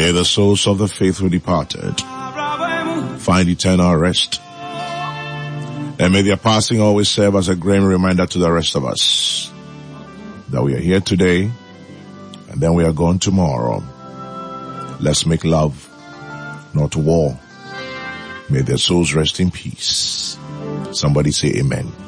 May the souls of the faithful departed find eternal rest. And may their passing always serve as a grand reminder to the rest of us that we are here today and then we are gone tomorrow. Let's make love, not war. May their souls rest in peace. Somebody say amen.